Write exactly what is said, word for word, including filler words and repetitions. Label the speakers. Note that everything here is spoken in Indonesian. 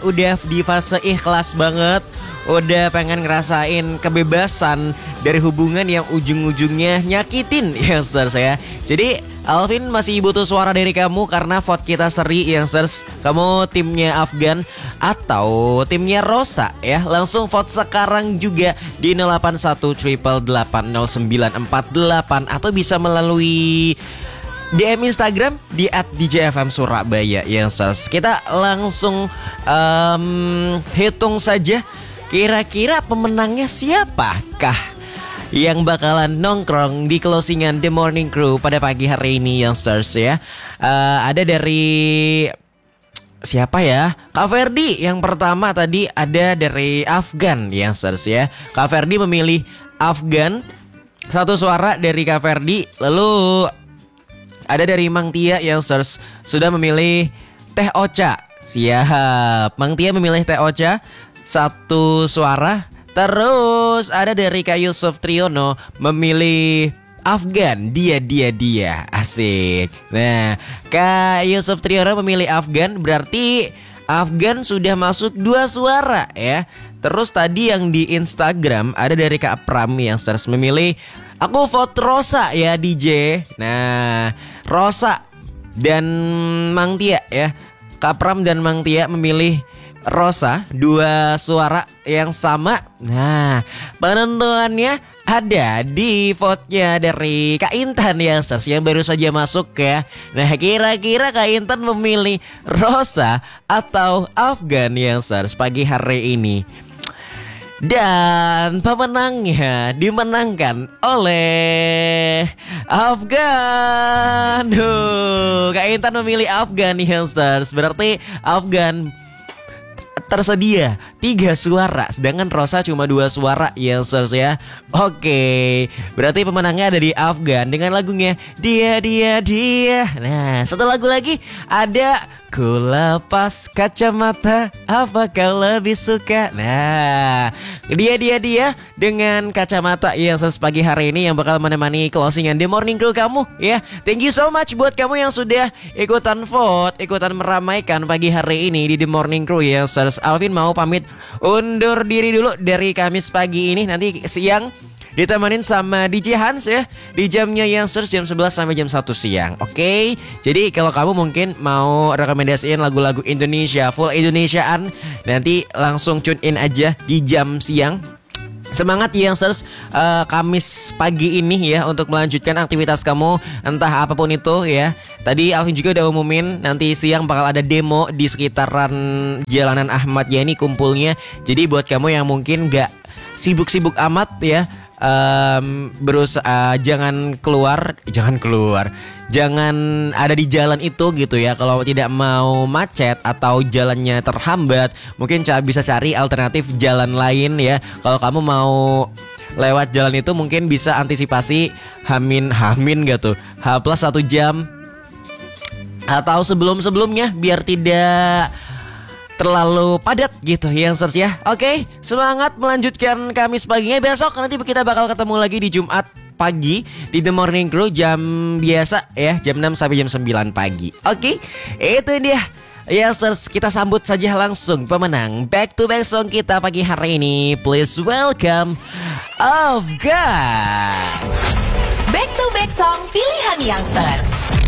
Speaker 1: udah di fase ikhlas banget, udah pengen ngerasain kebebasan dari hubungan yang ujung-ujungnya nyakitin youngsters ya. Jadi Alvin masih butuh suara dari kamu karena vote kita seri youngsters. Kamu timnya Afgan atau timnya Rosa ya? Langsung vote sekarang juga di nol delapan satu delapan delapan nol sembilan empat delapan atau bisa melalui D M Instagram di at D J F M Surabaya youngsters. Kita langsung um, hitung saja kira-kira pemenangnya siapakah yang bakalan nongkrong di closingan The Morning Crew pada pagi hari ini youngsters ya. uh, Ada dari siapa ya? Kak Ferdi yang pertama tadi, ada dari Afgan youngsters ya. Kak Ferdi memilih Afgan, satu suara dari Kak Ferdi. Lalu ada dari Mang Tia youngsters, sudah memilih Teh Ocha. Siap, Mang Tia memilih Teh Ocha, satu suara. Terus ada dari Kak Yusuf Triono memilih Afgan, dia dia dia. Asik. Nah, Kak Yusuf Triono memilih Afgan, berarti Afgan sudah masuk dua suara ya. Terus tadi yang di Instagram ada dari Kak Pram yang terus memilih aku vote Rosa ya D J. Nah, Rosa dan Mang Tia ya. Kak Pram dan Mang Tia memilih Rosa, dua suara yang sama. Nah, penentuannya ada di vote-nya dari Kak Intan ya, yang baru saja masuk ya. Nah, kira-kira Kak Intan memilih Rosa atau Afgan yang pagi hari ini. Dan pemenangnya dimenangkan oleh Afgan. Duh, Kak Intan memilih Afgan youngsters. Berarti Afgan tersedia tiga suara, sedangkan Rosa cuma dua suara youngsters ya. Oke, berarti pemenangnya ada di Afgan dengan lagunya Dia Dia Dia. Nah, satu lagu lagi ada Ku Lepas Kacamata, apa kau lebih suka? Nah, Dia Dia Dia dengan Kacamata yang pagi hari ini yang bakal menemani closingan The Morning Crew kamu ya. Thank you so much buat kamu yang sudah ikutan vote, ikutan meramaikan pagi hari ini di The Morning Crew ya. Alvin mau pamit undur diri dulu dari Kamis pagi ini. Nanti siang ditemenin sama D J Hans ya di jamnya yang search jam sebelas sampai jam satu siang. Oke, okay? Jadi kalau kamu mungkin mau rekomendasiin lagu-lagu Indonesia full Indonesiaan, nanti langsung tune in aja di jam siang. Semangat youngsters uh, Kamis pagi ini ya untuk melanjutkan aktivitas kamu entah apapun itu ya. Tadi Alvin juga udah umumin nanti siang bakal ada demo di sekitaran Jalanan Ahmad Yani kumpulnya. Jadi buat kamu yang mungkin gak sibuk-sibuk amat ya, Um, berusaha jangan keluar, jangan keluar, jangan ada di jalan itu gitu ya. Kalau tidak mau macet atau jalannya terhambat, mungkin bisa cari alternatif jalan lain ya. Kalau kamu mau lewat jalan itu mungkin bisa antisipasi hamin hamin gitu, H plus satu jam atau sebelum-sebelumnya biar tidak terlalu padat gitu youngsters ya. Oke, semangat melanjutkan Kamis paginya. Besok nanti kita bakal ketemu lagi di Jumat pagi di The Morning Crew jam biasa ya, jam enam sampai jam sembilan pagi. Oke, itu dia youngsters, kita sambut saja langsung pemenang back to back song kita pagi hari ini. Please welcome Afgan.
Speaker 2: Back to back song pilihan youngsters.